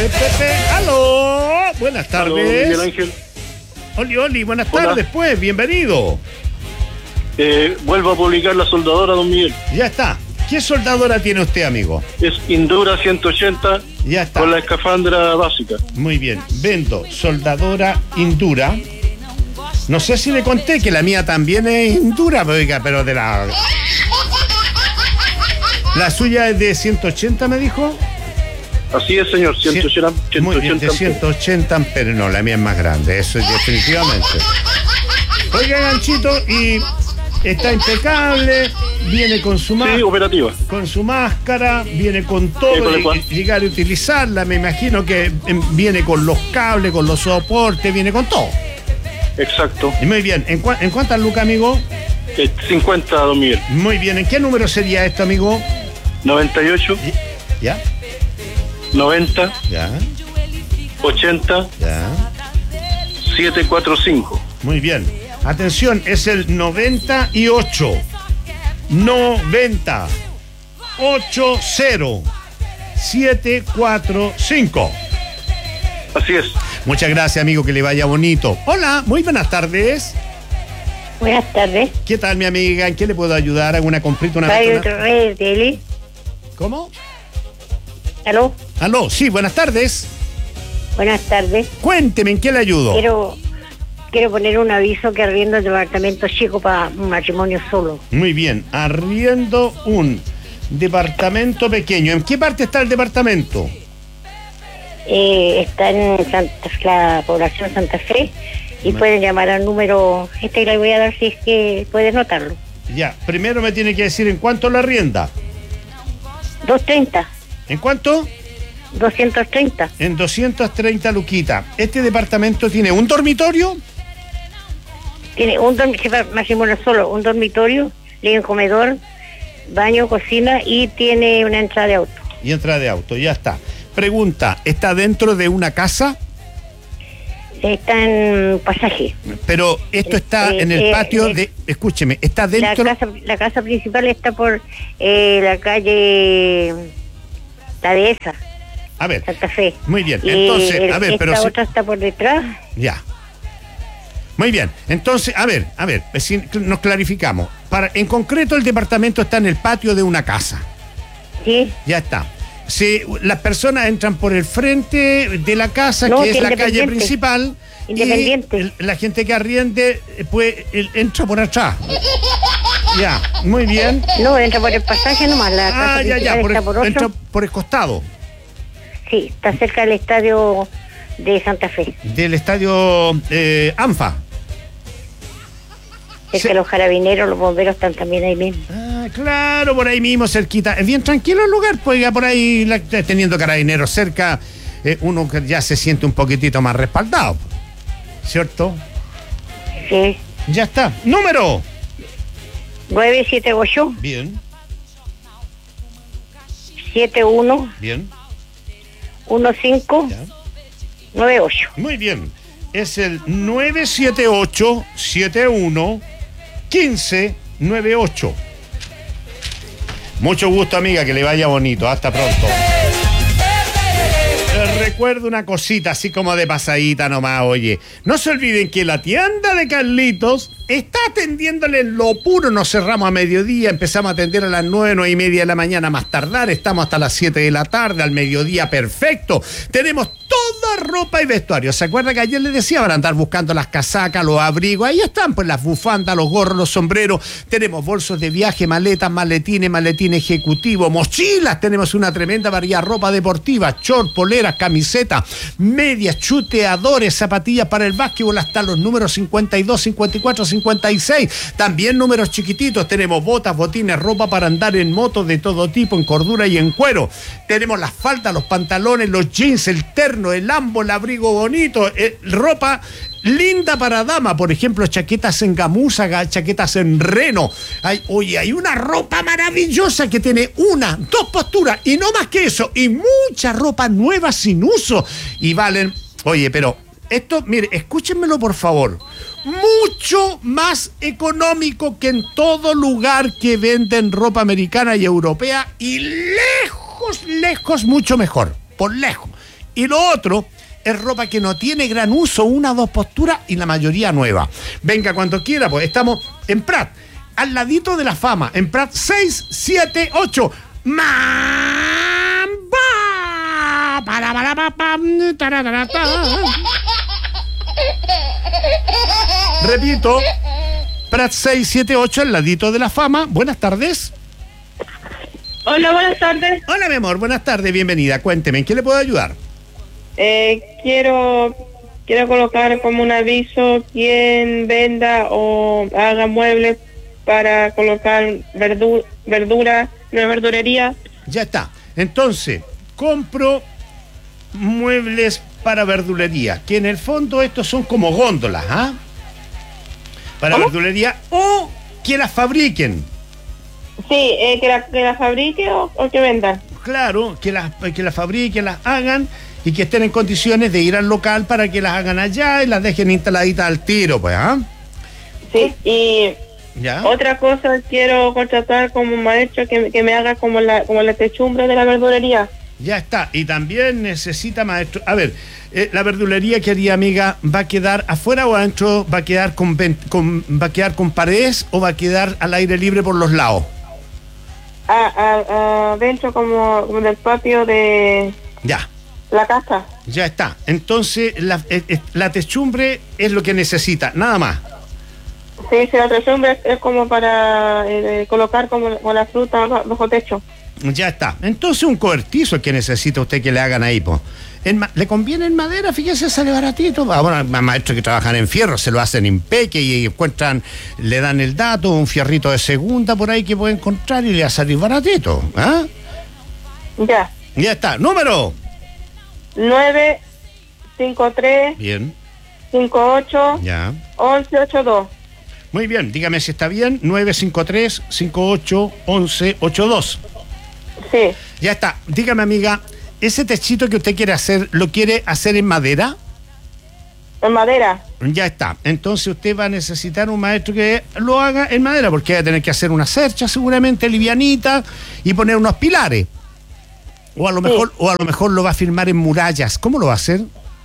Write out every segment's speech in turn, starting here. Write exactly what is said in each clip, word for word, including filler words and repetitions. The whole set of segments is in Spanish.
Pepe. ¡Aló! Buenas tardes. Aló, Miguel Ángel. Oli, Oli, buenas Hola. tardes, pues. Bienvenido. Eh, vuelvo a publicar la soldadora, don Miguel. Ya está. ¿Qué soldadora tiene usted, amigo? Es Indura ciento ochenta Ya está. con la escafandra básica. Muy bien. Vendo soldadora Indura. No sé si le conté que la mía también es Indura, oiga, pero de la... La suya es de ciento ochenta, me dijo. Así es, señor, ciento ochenta. Muy bien, de ciento ochenta, pero no, la mía es más grande, eso es definitivamente. Oiga, ganchito, y está impecable, viene con su Sí, máscara, operativa. con su máscara, viene con todo, Sí, con el y- cual. y llegar a utilizarla, me imagino que em, viene con los cables, con los soportes, viene con todo. Exacto. Y muy bien, ¿en, cua- en cuántas lucas, amigo? Eh, cincuenta, don Miguel. Muy bien, ¿en qué número sería esto, amigo? noventa y ocho, ¿Ya? noventa, ¿Ya? ochenta, ¿Ya? setecientos cuarenta y cinco. Muy bien. Atención, es el noventa y ocho. noventa. ochenta. setecientos cuarenta y cinco. Así es. Muchas gracias, amigo, que le vaya bonito. Hola, muy buenas tardes. Buenas tardes. ¿Qué tal, mi amiga? ¿En qué le puedo ayudar? ¿Alguna comprita, una Radio persona? Red Tele. ¿Cómo? ¿Aló? Aló, sí, buenas tardes. Buenas tardes. Cuénteme, ¿en qué le ayudo? Quiero quiero poner un aviso que arriendo el departamento chico para un matrimonio solo. Muy bien, arriendo un departamento pequeño. ¿En qué parte está el departamento? Eh, está en Santa, la población Santa Fe y Me- pueden llamar al número, este le voy a dar si es que puede notarlo. Ya, primero me tiene que decir en cuánto la arrienda. doscientos treinta. ¿En cuánto? doscientos treinta. En doscientos treinta luquitas. ¿Este departamento tiene un dormitorio? Tiene un dorm- sí, matrimonio solo, un dormitorio, living, comedor, baño, cocina y tiene una entrada de auto. Y entrada de auto, ya está. Pregunta, ¿está dentro de una casa? Está en pasaje. Pero esto está Eh, en el eh, patio eh, de... Escúcheme, ¿está La dentro? casa, la casa principal está por eh, la calle La Dehesa, A ver, Santa Fe. muy bien. Y Entonces, el- a ver, esta pero... si- otra está por detrás. Ya. Muy bien. Entonces, a ver, a ver, si nos clarificamos. Para, en concreto, el departamento está en el patio de una casa. Sí, Ya está. Si las personas entran por el frente de la casa, No, que es que la calle independiente. principal, Independiente. y el- la gente que arriende, eh, pues, el- entra por atrás. Ya, muy bien. no, entra por el pasaje nomás. La casa Ah, ya, ya, principal por está el, por otro. entra por el costado Sí, está cerca del estadio de Santa Fe. del estadio eh, ANFA. Cerca Sí. los carabineros, los bomberos están también ahí mismo. Ah, claro, por ahí mismo, cerquita. Es bien tranquilo el lugar, pues ya por ahí, la- teniendo carabineros cerca, eh, uno que ya se siente un poquitito más respaldado. ¿Cierto? Sí. Ya está. Número. nueve siete ocho, Bien, siete uno, bien. uno cinco, Ya. nueve ocho. Muy bien. Es el nueve siete ocho siete uno uno cinco nueve ocho. Mucho gusto, amiga, que le vaya bonito. Hasta pronto. Les recuerdo una cosita, así como de pasadita nomás, oye. No se olviden que la tienda de Carlitos está atendiéndole en lo puro. Nos cerramos a mediodía, empezamos a atender a las nueve, nueve y media de la mañana más tardar. Estamos hasta las siete de la tarde, al mediodía perfecto. Tenemos toda ropa y vestuario. ¿Se acuerda que ayer les decía para andar buscando las casacas, los abrigos? Ahí están, pues las bufandas, los gorros, los sombreros. Tenemos bolsos de viaje, maletas, maletines, maletín ejecutivo, mochilas. Tenemos una tremenda variedad de ropa deportiva, short, poleras, camisetas, medias, chuteadores, zapatillas para el básquetbol, hasta los números cincuenta y dos, cincuenta y cuatro, cincuenta y seis. También números chiquititos. Tenemos botas, botines, ropa para andar en moto de todo tipo, en cordura y en cuero. Tenemos las faldas, los pantalones, los jeans, el terno, el ambo, el abrigo bonito, eh, ropa linda para dama, por ejemplo, chaquetas en gamuza, ga- chaquetas en reno. Hay, oye, hay una ropa maravillosa que tiene una, dos posturas y no más que eso, y mucha ropa nueva sin uso. Y valen, oye, pero esto, mire, escúchenmelo por favor, mucho más económico que en todo lugar que venden ropa americana y europea, y lejos, lejos, mucho mejor, por lejos. Y lo otro es ropa que no tiene gran uso, una o dos posturas y la mayoría nueva. Venga cuando quiera, pues estamos en Prat, al ladito de la Fama, en Prat seis siete ocho. ¡Mamba! Para, para, para, para, tararara, ta. Repito, Prat seis siete ocho, al ladito de la Fama. Buenas tardes. Hola, buenas tardes. Hola, mi amor, buenas tardes, bienvenida. Cuénteme, ¿en qué le puedo ayudar? Eh, quiero quiero colocar como un aviso quien venda o haga muebles para colocar verdu verdura, una verdurería. Ya está. Entonces, compro muebles para verdulería, que en el fondo estos son como góndolas, ¿ah? Para ¿Cómo? verdulería, o que las fabriquen. Sí, eh, que, la, que la fabrique o, o que venda. Claro, que las, que las fabriquen, las hagan y que estén en condiciones de ir al local para que las hagan allá y las dejen instaladitas al tiro, pues, ¿ah? Sí, y ¿Ya? otra cosa, quiero contratar como maestro que, que me haga como la como la techumbre de la verdulería. Ya está. Y también necesita maestro. A ver, eh, la verdulería, querida amiga, ¿va a quedar afuera o adentro? ¿Va a quedar con, ven- con va a quedar con paredes o va a quedar al aire libre por los lados? Ah, ah, ah, dentro como, como del patio de Ya. la casa. Ya está. Entonces, la, eh, eh, la techumbre es lo que necesita, nada más. Sí, sí, la techumbre es, es como para eh, colocar como, como la fruta bajo, bajo techo. Ya está. Entonces, un cobertizo es que necesita usted que le hagan ahí, po. En ma- ¿Le conviene en madera? Fíjese, sale baratito. Ah, bueno, más maestros que trabajan en fierro se lo hacen en peque y encuentran, le dan el dato, un fierrito de segunda por ahí que puede encontrar y le va a salir baratito. ¿Ah? Ya. Ya está. Número. nueve cinco tres Bien. cinco ocho Ya. once ochenta y dos. Muy bien. Dígame si está bien. nueve cinco tres cinco ocho once ochenta y dos. Sí. Ya está. Dígame, amiga, ¿ese techito que usted quiere hacer, lo quiere hacer en madera? En madera. Ya está. Entonces usted va a necesitar un maestro que lo haga en madera, porque va a tener que hacer una cercha seguramente livianita y poner unos pilares. O a lo mejor, o a lo mejor lo va a firmar en murallas. ¿Cómo lo va a hacer?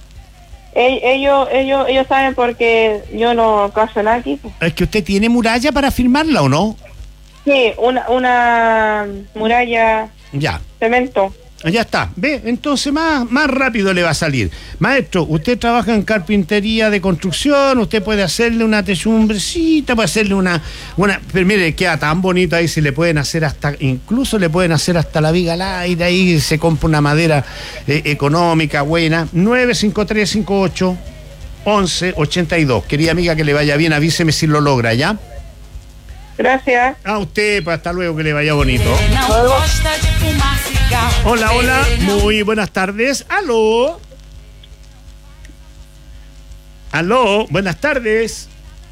Ell- Ellos, ellos, ellos saben porque yo no caso nada aquí. ¿Es que usted tiene muralla para firmarla o no? Sí, una, una muralla Ya. cemento. Ya está, ve, entonces más, más rápido le va a salir. Maestro, usted trabaja en carpintería de construcción, usted puede hacerle una techumbrecita, puede hacerle una, una, pero mire, queda tan bonito ahí, si le pueden hacer hasta, incluso le pueden hacer hasta la viga al aire, ahí se compra una madera eh, económica, buena. nueve cinco tres cinco ocho once ochenta y dos. Querida amiga, que le vaya bien, avíseme si lo logra, ¿ya? Gracias. A usted, pues hasta luego, que le vaya bonito. Hola, hola, muy buenas tardes. Aló. Aló, buenas tardes.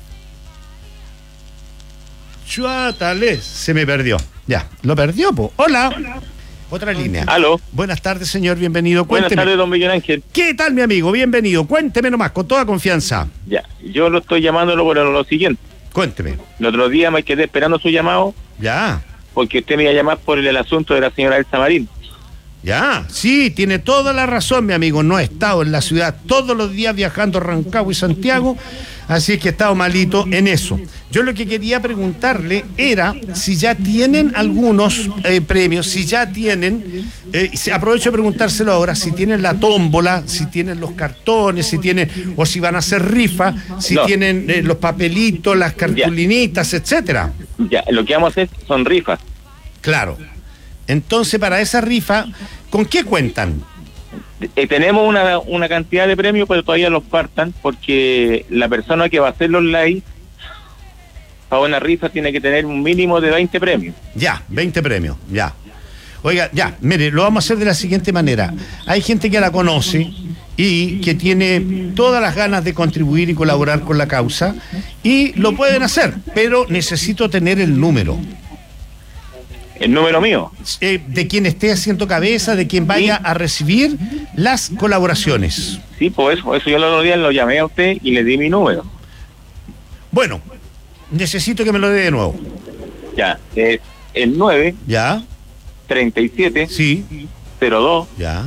Chuatales, se me perdió. Ya, lo perdió, po. Hola. Otra línea. Aló. Buenas tardes, señor, bienvenido. Buenas Cuénteme. tardes, don Miguel Ángel. ¿Qué tal, mi amigo? Bienvenido. Cuénteme nomás, con toda confianza. Ya, yo lo estoy llamándolo por lo siguiente. Cuénteme. El otro día me quedé esperando su llamado Ya. porque usted me iba a llamar por el, el asunto de la señora Elsa Marín. Ya, sí, tiene toda la razón, mi amigo. No he estado en la ciudad todos los días viajando a Rancagua y Santiago, así es que he estado malito en eso. Yo lo que quería preguntarle era si ya tienen algunos eh, premios, si ya tienen, eh, si- aprovecho de preguntárselo ahora, si tienen la tómbola, si tienen los cartones, si tienen, o si van a hacer rifa, si No. tienen eh, los papelitos, las cartulinitas, etcétera. Ya, lo que vamos a hacer son rifas. Claro. Entonces, para esa rifa, ¿con qué cuentan? Eh, tenemos una, una cantidad de premios, pero todavía los faltan porque la persona que va a hacer los live para una rifa tiene que tener un mínimo de veinte premios. Ya, veinte premios, ya. Oiga, ya, mire, lo vamos a hacer de la siguiente manera. Hay gente que la conoce y que tiene todas las ganas de contribuir y colaborar con la causa y lo pueden hacer, pero necesito tener el número. El número mío. Eh, de quien esté haciendo cabeza, de quien vaya a recibir las colaboraciones. Sí, pues eso, eso yo el otro día lo llamé a usted y le di mi número. Bueno, necesito que me lo dé de nuevo. Ya, es el nueve ¿Ya? treinta y siete Sí. cero dos ¿Ya?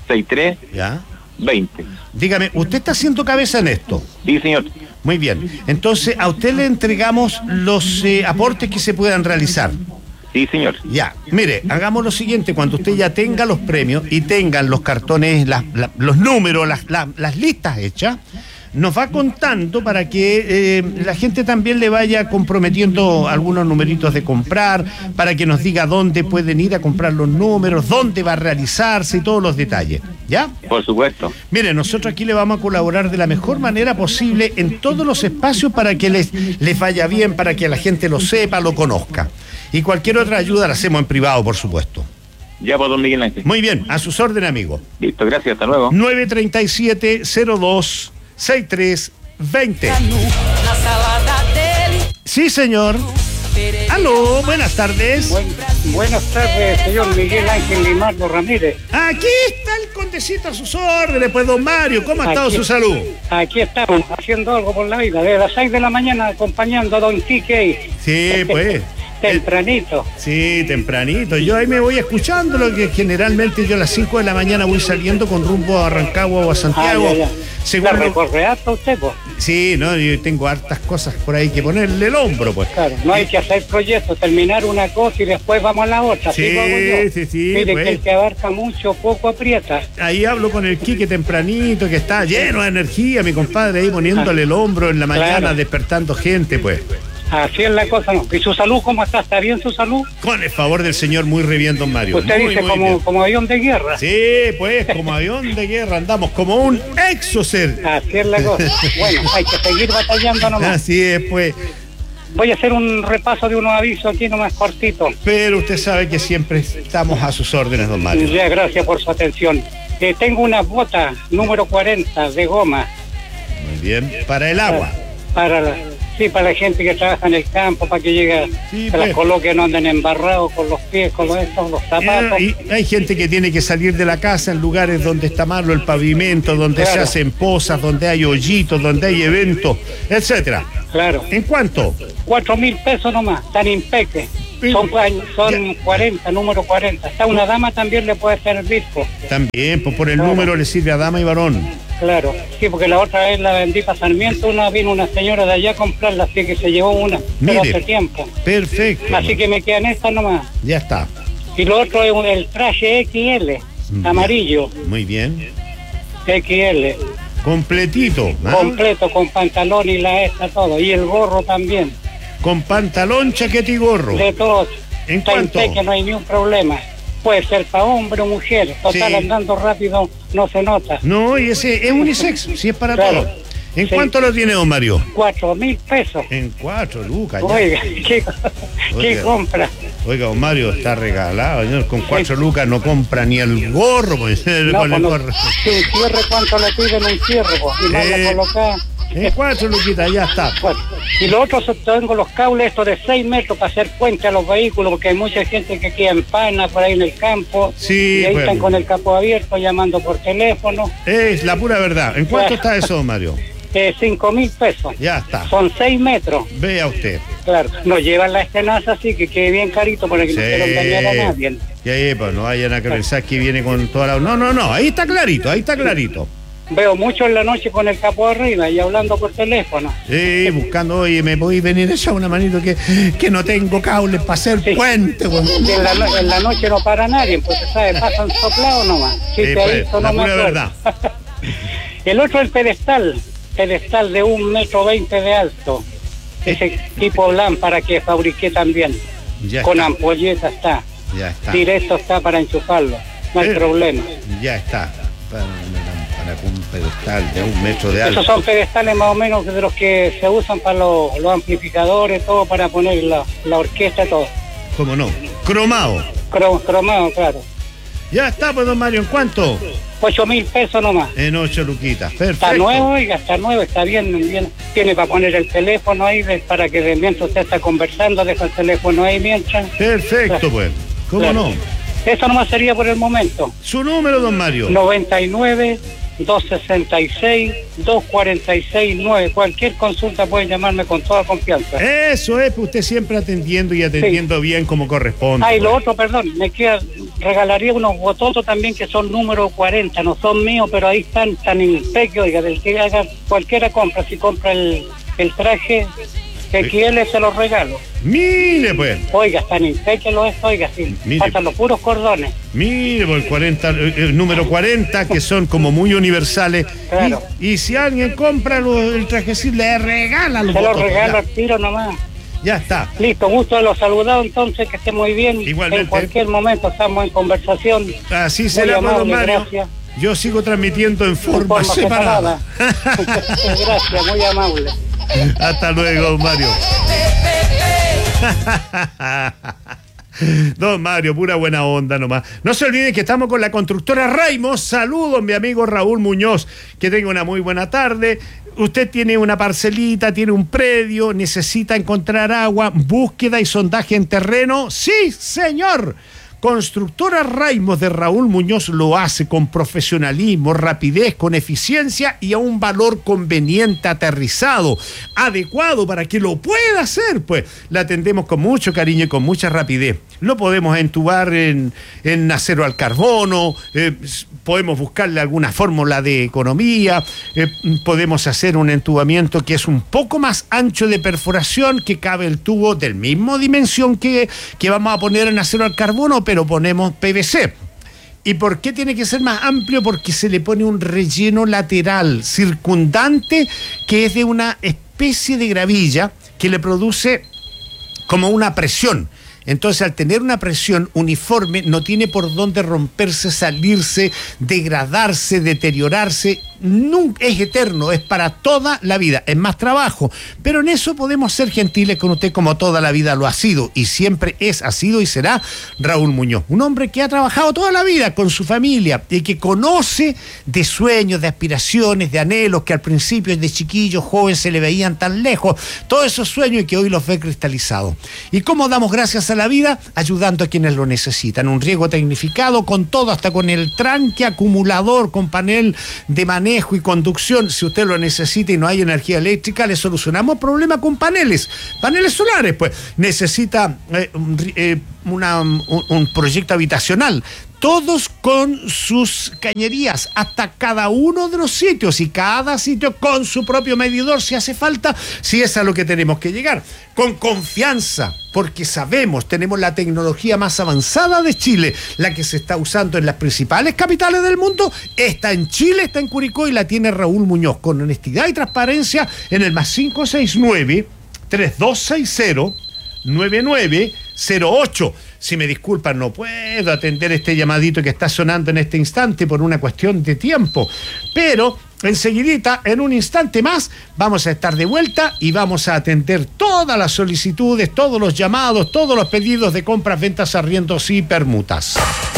sesenta y tres, Ya. veinte. Dígame, ¿usted está haciendo cabeza en esto? Sí, señor. Muy bien. Entonces, a usted le entregamos los eh, aportes que se puedan realizar. Sí, señor. Ya, mire, hagamos lo siguiente, cuando usted ya tenga los premios y tengan los cartones, las- la- los números, las, la- las listas hechas, nos va contando para que eh, la gente también le vaya comprometiendo algunos numeritos de comprar, para que nos diga dónde pueden ir a comprar los números, dónde va a realizarse y todos los detalles, ¿ya? Por supuesto. Mire, nosotros aquí le vamos a colaborar de la mejor manera posible en todos los espacios para que les, les vaya bien, para que la gente lo sepa, lo conozca. Y cualquier otra ayuda la hacemos en privado, por supuesto. Ya, pues, don Miguel Ángel. Muy bien, a sus órdenes, amigo. Listo, gracias, hasta luego. nueve tres siete, cero dos, seis tres dos cero. Na salada dele, Sí, señor. Aló, buenas tardes. Buen- buenas tardes, señor Miguel Ángel Limardo Ramírez. Aquí está el condecito a sus órdenes, pues, don Mario. ¿Cómo ha estado Aquí- su salud? Aquí estamos, haciendo algo por la vida, desde las seis de la mañana acompañando a don Quique, Sí, pues. tempranito. Sí, tempranito. Yo ahí me voy escuchando, lo que generalmente yo a las cinco de la mañana voy saliendo con rumbo a Rancagua o a Santiago. Ah, ya, ya. Según ¿La lo- recorre harto usted, pues? Sí, no, yo tengo hartas cosas por ahí que ponerle el hombro, pues. Claro, no hay que hacer proyectos, terminar una cosa y después vamos a la otra. Sí, así lo hago yo. sí, sí, Mire pues. que el que abarca mucho, poco aprieta. Ahí hablo con el Quique tempranito, que está lleno de energía, mi compadre, ahí poniéndole el hombro en la mañana, Claro. despertando gente, pues. Así es la cosa, ¿no? ¿Y su salud cómo está? ¿Está bien su salud? Con el favor del señor, muy re bien, don Mario. Usted Muy, dice muy como, bien. como avión de guerra. Sí, pues, como avión de guerra, andamos como un exocer. Así es la cosa. Bueno, hay que seguir batallando nomás. Así es, pues. Voy a hacer un repaso de unos avisos aquí nomás cortito. Pero usted sabe que siempre estamos a sus órdenes, don Mario. Ya, gracias por su atención. Eh, tengo una bota número cuarenta de goma Muy bien. Para el agua. para la, sí, para la gente que trabaja en el campo, para que llegue, Sí, que pues. las coloquen, no anden embarrados con los pies, con los, estos, los zapatos. Eh, y hay gente que tiene que salir de la casa en lugares donde está malo el pavimento, donde se Claro. hacen pozas, donde hay hoyitos, donde hay eventos, etcétera. Claro, ¿En cuánto? cuatro mil pesos nomás, tan impeque. Sí. Son, cua- son cuarenta, número cuarenta. Hasta una dama también le puede servir, pues. También, pues por el Claro. número le sirve a dama y varón. Claro, sí, porque la otra vez la vendí para Sarmiento, una vino una señora de allá a comprarla, así que se llevó una, pero Mire. hace tiempo. Perfecto. Así que me quedan estas nomás. Ya está. Y lo otro es un- el traje equis ele, Ya. amarillo, Muy bien. equis ele, Completito. ¿ah? completo, con pantalón y la esta, todo. Y el gorro también, Con pantalón, chaqueta y gorro. de todos. ¿En Está cuánto? que no hay ni un problema. Puede ser para hombre o mujer. Total, Sí. andando rápido no se nota. No, y ese es unisex, si es para Claro. todos. ¿En Sí. cuánto lo tiene, don Mario? Cuatro mil pesos. En cuatro, Lucas. ya. Oiga, ¿qué, Oiga. qué compra? Oiga, don Mario está regalado, señor. Con cuatro lucas no compra ni el gorro, pues. No, con el pues no, gorro. si un cierre, ¿cuánto le piden un cierre? Pues? Y más Eh. le coloca. En cuatro luquitas, ya está. Bueno, y lo otro, so- tengo los cables estos de seis metros para hacer puente a los vehículos, porque hay mucha gente que queda en pana por ahí en el campo. Sí, y ahí pues. están con el capó abierto, llamando por teléfono. Es la pura verdad. ¿En cuánto está eso, don Mario? Eh, cinco mil pesos. Ya está. Son seis metros. Vea usted. Claro, nos llevan la estenaza así que quede bien carito para que no quiero engañar a nadie. Y ahí, pues, no vayan a pensar que viene con toda la... No, no, no. Ahí está clarito, ahí está clarito. Veo mucho en la noche con el capó arriba y hablando por teléfono. Sí, buscando, oye, me voy a venir a echar una manito que, que no tengo cables para hacer Sí. puente, güey. Y en la, no- en la noche no para nadie, pues sabe, pasan soplados nomás. Sí, Sí, te ha pues, visto, la no me pura acuerdo. verdad. El otro, el pedestal, pedestal de un metro veinte de alto. Ese tipo lámpara que fabriqué también. Ya Con está, ampolleta está. ya está. Directo está para enchufarlo. No hay Eh, problema. Ya está. Para una lámpara con un pedestal de un metro de alto. Esos son pedestales más o menos de los que se usan para los, los amplificadores, todo para poner la, la orquesta, todo. ¿Cómo no? Cromado. Cro- cromado, claro. Ya está, pues, don Mario, ¿en cuánto? Ocho mil pesos nomás. En ocho luquitas. Perfecto. Está nuevo, oiga, está nuevo, está bien, bien. Tiene para poner el teléfono ahí de- para que de mientras usted está conversando, deja el teléfono ahí mientras. Perfecto, pues. ¿Cómo Claro. no? Eso nomás sería por el momento. Su número, don Mario. noventa y nueve, doscientos sesenta y seis, doscientos cuarenta y seis, nueve. Cualquier consulta puede llamarme con toda confianza. Eso es, pues usted siempre atendiendo y atendiendo bien como corresponde. Ah, y lo pues. otro, perdón, me queda regalaría unos bototos también que son número cuarenta, no son míos, pero ahí están, están en imperio, oiga, del que haga cualquiera compra, si compra el, el traje que quiere, se los regalo. Mire, pues. Oiga, están imperio esto, oiga, sí, Mire. faltan los puros cordones. Mire, pues, el cuarenta, el número cuarenta, que son como muy universales. Claro. Y, y si alguien compra lo- el trajecito, le regala los Se los bototos, regalo ya. al tiro nomás. Ya está. Listo, gusto de los saludados, entonces, que esté muy bien. Igualmente. En cualquier momento estamos en conversación. Así Muy será, pues, don amable, Mario. gracias. Yo sigo transmitiendo en En forma, forma separada. separada. Gracias, muy amable. Hasta luego, don Mario. Don Mario, pura buena onda nomás. No se olviden que estamos con la constructora Raimos. Saludos, mi amigo Raúl Muñoz. Que tenga una muy buena tarde. Usted tiene una parcelita, tiene un predio, necesita encontrar agua, búsqueda y sondaje en terreno. ¡Sí, señor! Constructora Raimos de Raúl Muñoz lo hace con profesionalismo, rapidez, con eficiencia y a un valor conveniente, aterrizado, adecuado para que lo pueda hacer. Pues la atendemos con mucho cariño y con mucha rapidez. Lo podemos entubar en, en acero al carbono, eh, podemos buscarle alguna fórmula de economía, eh, podemos hacer un entubamiento que es un poco más ancho de perforación, que cabe el tubo del mismo dimensión que, que vamos a poner en acero al carbono, pero ponemos P V C. ¿Y por qué tiene que ser más amplio? Porque se le pone un relleno lateral circundante que es de una especie de gravilla que le produce como una presión. Entonces, al tener una presión uniforme, no tiene por dónde romperse, salirse, degradarse, deteriorarse. Nunca, es eterno, es para toda la vida. Es más trabajo, pero en eso podemos ser gentiles con usted, como toda la vida lo ha sido y siempre es, ha sido y será Raúl Muñoz. Un hombre que ha trabajado toda la vida con su familia y que conoce de sueños, de aspiraciones, de anhelos que al principio de chiquillo, joven, se le veían tan lejos. Todos esos sueños y que hoy los ve cristalizados. ¿Y cómo damos gracias a la vida? Ayudando a quienes lo necesitan. Un riego tecnificado con todo, hasta con el tranque acumulador, con panel de manejo y conducción. Si usted lo necesita y no hay energía eléctrica, le solucionamos el problema con paneles. Paneles solares, pues. Necesita eh, eh, una, un, un proyecto habitacional. Todos con sus cañerías, hasta cada uno de los sitios, y cada sitio con su propio medidor si hace falta, si es a lo que tenemos que llegar. Con confianza, porque sabemos, tenemos la tecnología más avanzada de Chile, la que se está usando en las principales capitales del mundo, está en Chile, está en Curicó y la tiene Raúl Muñoz, con honestidad y transparencia en el más cinco seis nueve, tres dos seis cero, nueve nueve cero ocho. Si me disculpan, no puedo atender este llamadito que está sonando en este instante por una cuestión de tiempo, pero enseguidita, en un instante más, vamos a estar de vuelta y vamos a atender todas las solicitudes, todos los llamados, todos los pedidos de compras, ventas, arriendos y permutas.